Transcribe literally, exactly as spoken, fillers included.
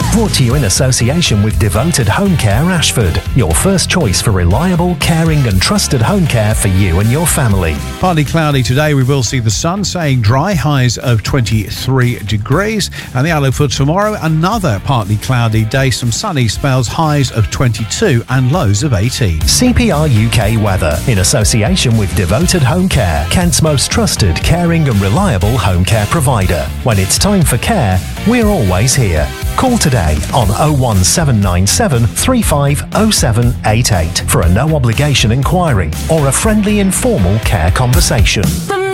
Brought to you in association with Devoted Home Care Ashford, your first choice for reliable, caring and trusted home care for you and your family. Partly cloudy today, we will see the sun, saying dry, highs of twenty-three degrees. And the outlook for tomorrow, another partly cloudy day, some sunny spells, highs of twenty-two and lows of eighteen. C P R U K weather, in association with Devoted Home Care, Kent's most trusted, caring and reliable home care provider. When it's time for care, we're always here. Call today on oh one seven nine seven, three five oh seven eight eight for a no obligation inquiry or a friendly informal care conversation.